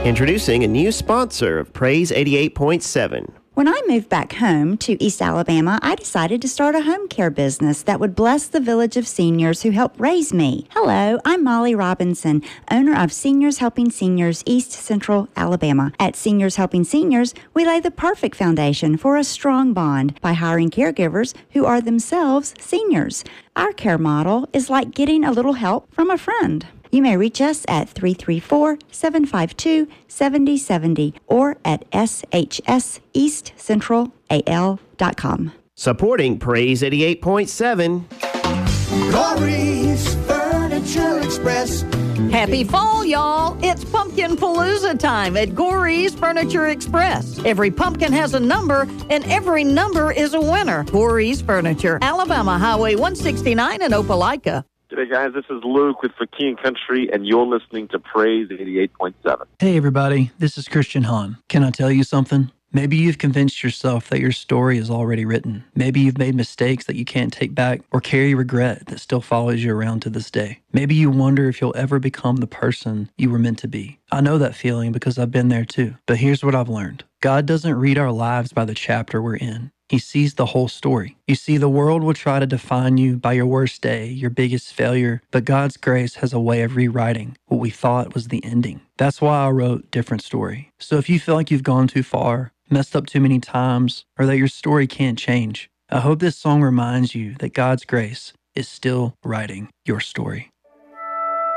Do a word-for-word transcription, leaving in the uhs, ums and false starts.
Introducing a new sponsor of Praise eighty-eight point seven. When I moved back home to East Alabama, I decided to start a home care business that would bless the village of seniors who helped raise me. Hello, I'm Molly Robinson, owner of Seniors Helping Seniors East Central Alabama. At Seniors Helping Seniors, we lay the perfect foundation for a strong bond by hiring caregivers who are themselves seniors. Our care model is like getting a little help from a friend. You may reach us at three three four, seven five two, seven zero seven zero or at s h s east central a l dot com. Supporting Praise eighty-eight point seven. Corey's Furniture Express. Happy fall, y'all. It's Pumpkin Palooza time at Gorey's Furniture Express. Every pumpkin has a number, and every number is a winner. Gorey's Furniture, Alabama Highway one sixty-nine in Opelika. G'day, guys. This is Luke with For King Country, and you're listening to Praise eighty-eight point seven. Hey, everybody. This is Christian Hahn. Can I tell you something? Maybe you've convinced yourself that your story is already written. Maybe you've made mistakes that you can't take back or carry regret that still follows you around to this day. Maybe you wonder if you'll ever become the person you were meant to be. I know that feeling because I've been there too. But here's what I've learned. God doesn't read our lives by the chapter we're in. He sees the whole story. You see, the world will try to define you by your worst day, your biggest failure, but God's grace has a way of rewriting what we thought was the ending. That's why I wrote Different Story. So if you feel like you've gone too far, messed up too many times, or that your story can't change, I hope this song reminds you that God's grace is still writing your story.